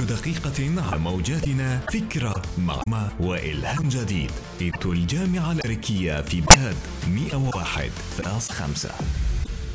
دقيقة على موجاتنا، فكرة مع وإلهام جديد. الجامعة الأمريكية في بغداد 101.5.